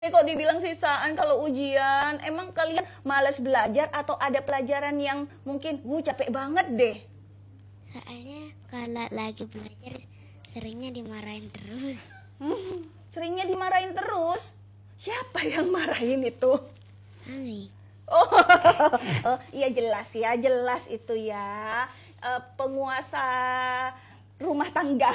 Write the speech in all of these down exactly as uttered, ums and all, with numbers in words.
Eh, kok dibilang sisaan kalau ujian? Emang kalian malas belajar atau ada pelajaran yang mungkin wuh capek banget deh? Soalnya kalau lagi belajar seringnya dimarahin terus. Hmm, seringnya dimarahin terus? Siapa yang marahin itu? Mami. Oh, oh iya jelas ya, jelas itu ya. Uh, penguasa rumah tangga.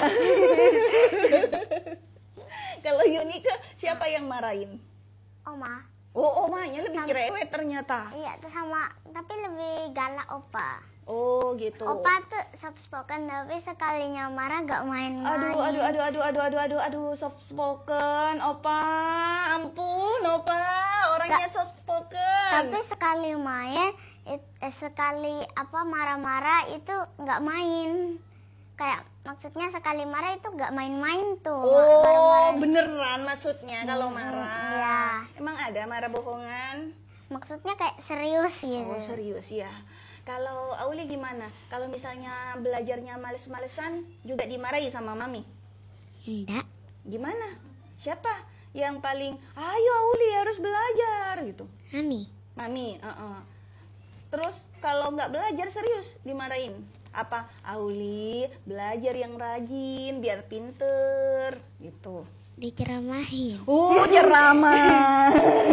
Kalau Yunika siapa yang marahin? Oma. Oh, omanya lebih Sama- cerewet ternyata. Iya, tuh sama, tapi lebih galak opa. Oh gitu. Opa tuh soft spoken, tapi sekalinya marah gak main-main. Aduh, aduh, aduh, aduh, aduh, aduh, aduh, aduh, soft spoken, opa, ampun, opa, orangnya soft spoken. Tapi sekali main, it- eh, sekali apa marah-marah itu nggak main. Kayak maksudnya sekali marah itu nggak main-main tuh. Oh, marah-marah. beneran maksudnya kalau Hmm, marah. iya. Emang ada marah bohongan? Maksudnya kayak serius gitu. Oh, serius ya. Kalau Auli gimana? Kalau misalnya belajarnya males-malesan juga dimarahi sama mami? Enggak. Gimana? Siapa yang paling, ayo Auli harus belajar gitu? Mami. Mami, uh-uh. Terus kalau nggak belajar serius dimarahin? Apa? Auli belajar yang rajin biar pinter gitu. Diceramahin. Uh, ceramah.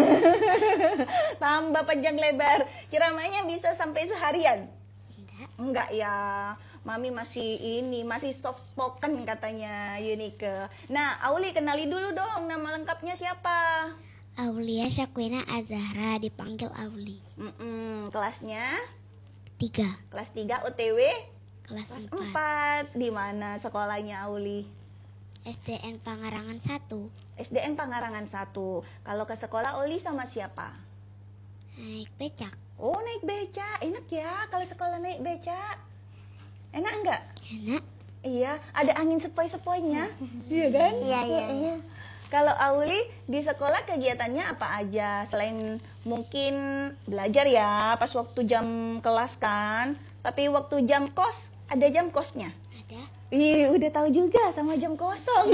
Tambah panjang lebar. Ceramahnya bisa sampai seharian? Enggak. Enggak ya. Mami masih ini, masih soft spoken katanya Yunike. Nah, Auli kenali dulu dong nama lengkapnya siapa? Aulia Syakwina Azahra, dipanggil Auli. Mm-mm, kelasnya Tiga. kelas tiga O T W Kelas kelas empat. empat. Di mana sekolahnya Auli? S D N Pangarangan satu. S D N Pangarangan satu. Kalau ke sekolah Auli sama siapa? Naik becak. Oh, naik beca. Enak ya kalau sekolah naik beca. Enak enggak? Enak. Iya, ada angin sepoi-sepoinya. Iya kan? Iya, iya, iya. Kalau Auli di sekolah kegiatannya apa aja? Selain mungkin belajar ya pas waktu jam kelas kan, tapi waktu jam kos ada jam kosnya. Ada. Ih, udah tahu juga sama jam kosong.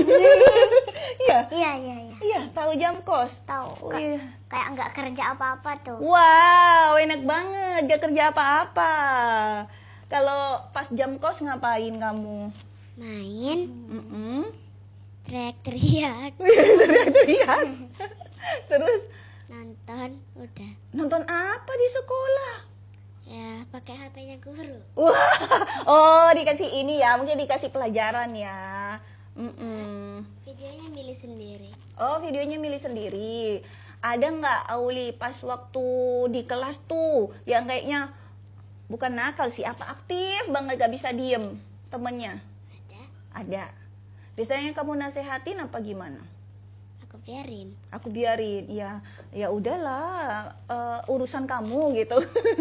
Iya. Iya, iya, iya. Iya, tahu jam kos. Tahu. Oh, Ka- iya. Kayak nggak kerja apa-apa tuh. Wow, enak banget, gak kerja apa-apa. Kalau pas jam kos ngapain kamu? Main. Mm-mm. Teriak-teriak. Teriak-teriak. Terus Nonton. Udah. nonton apa di sekolah? Ya pakai H P-nya guru. Wah, oh dikasih ini ya, mungkin dikasih pelajaran ya. Mm-mm. Videonya milih sendiri. Oh, videonya milih sendiri. Ada nggak Auli pas waktu di kelas tuh yang kayaknya bukan nakal sih, apa aktif banget gak bisa diem temennya? Ada. Ada. Biasanya kamu nasehatin apa gimana? Aku biarin. Aku biarin, ya, ya udahlah, eh, urusan kamu gitu.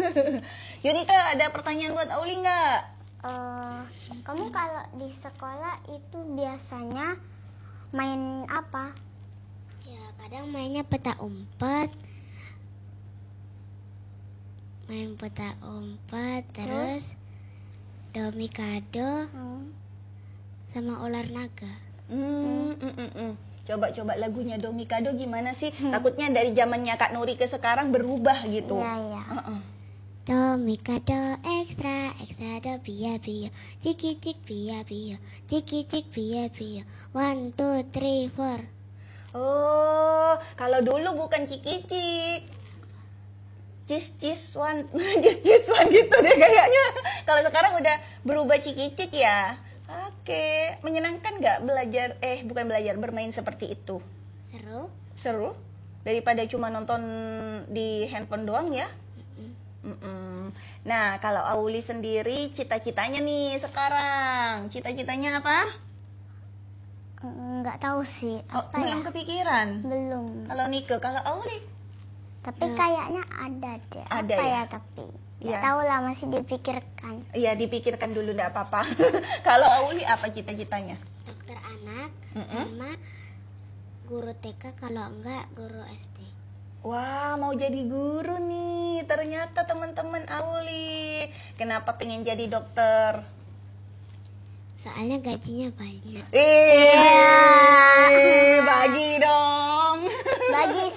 Yunika, ada pertanyaan buat Auli nggak? Eh, kamu kalau di sekolah itu biasanya main apa? Ya kadang mainnya peta umpet. Main peta umpet. Terus, domikado Hmm. sama ular naga. Hmm, mm, mm, mm. Coba-coba lagunya Domikado gimana sih? Takutnya dari zamannya Kak Nuri ke sekarang berubah gitu. Iya, iya. Uh-uh. Domikado ekstra ekstra do pia pia ciki cik pia pia ciki cik pia pia one two three four. Oh, kalau dulu bukan cik-cik. Cis-cis one, cis-cis one gitu deh kayaknya. Kalau sekarang udah berubah cik-cik ya. Oke, menyenangkan nggak belajar, eh bukan belajar, bermain seperti itu? Seru. Seru? Daripada cuma nonton di handphone doang ya? Mm-mm. Nah, kalau Auli sendiri cita-citanya nih sekarang, cita-citanya apa? Nggak tahu sih Oh, apa ya. belum kepikiran. Belum. Kalau Nike, kalau Auli? Tapi kayaknya ada deh. Ada apa ya? ya tapi? Iya. Nggak tahu lah, masih dipikirkan. Iya, dipikirkan dulu, enggak apa-apa. Kalau Auli apa cita-citanya? Dokter anak Mm-mm. sama guru T K, kalau enggak guru S D. Wah, mau jadi guru nih. Ternyata teman-teman Auli. Kenapa pengen jadi dokter? Soalnya gajinya banyak. Eh, bagi dong. lagi